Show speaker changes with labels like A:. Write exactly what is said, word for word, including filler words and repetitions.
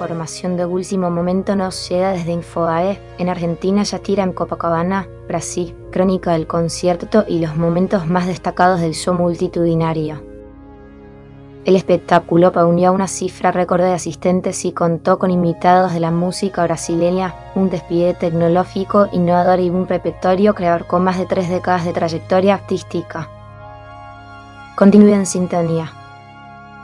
A: información de último momento nos llega desde Infobae. En Argentina, Shakira en Copacabana, Brasil. Crónica del concierto y los momentos más destacados del show multitudinario. El espectáculo reunió una cifra récord de asistentes y contó con invitados de la música brasileña, un despliegue tecnológico innovador y un repertorio creador con más de tres décadas de trayectoria artística. Continúe en sintonía.